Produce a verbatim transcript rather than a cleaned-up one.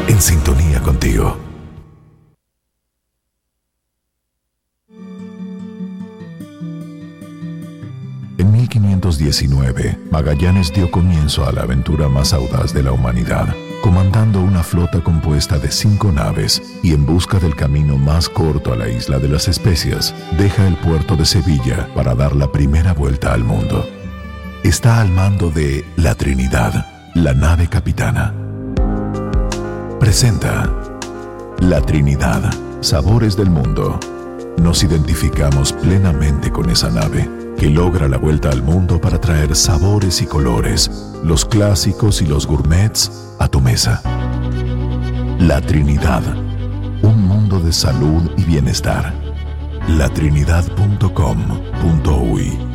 en sintonía contigo. En mil quinientos diecinueve, Magallanes dio comienzo a la aventura más audaz de la humanidad, comandando una flota compuesta de cinco naves y en busca del camino más corto a la isla de las especias, deja el puerto de Sevilla para dar la primera vuelta al mundo. Está al mando de la Trinidad, la nave capitana. Presenta La Trinidad, Sabores del Mundo. Nos identificamos plenamente con esa nave que logra la vuelta al mundo para traer sabores y colores, los clásicos y los gourmets a tu mesa. La Trinidad, un mundo de salud y bienestar. la trinidad punto com punto uy